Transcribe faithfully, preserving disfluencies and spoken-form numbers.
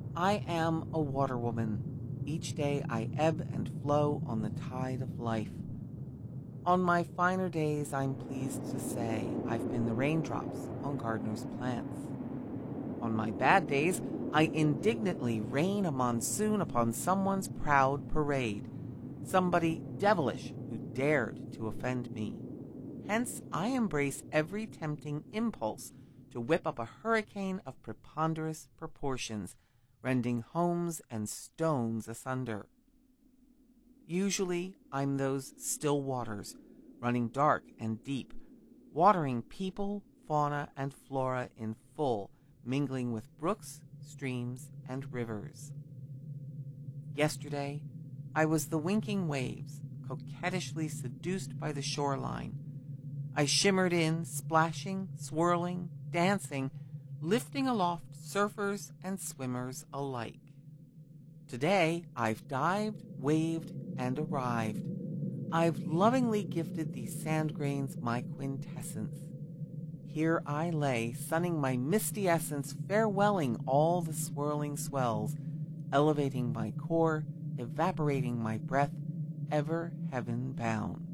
I am a water woman. Each day I ebb and flow on the tide of life. On my finer days, I'm pleased to say I've been the raindrops on gardeners' plants. On my bad days, I indignantly rain a monsoon upon someone's proud parade, somebody devilish who dared to offend me. Hence, I embrace every tempting impulse to whip up a hurricane of preponderous proportions, rending homes and stones asunder. Usually, I'm those still waters, running dark and deep, watering people, fauna, and flora in full, mingling with brooks, streams, and rivers. Yesterday, I was the winking waves, coquettishly seduced by the shoreline. I shimmered in, splashing, swirling, dancing, lifting aloft surfers and swimmers alike. Today, I've dived, waved, and arrived. I've lovingly gifted these sand grains my quintessence. Here I lay, sunning my misty essence, farewelling all the swirling swells, elevating my core, evaporating my breath, ever heaven bound.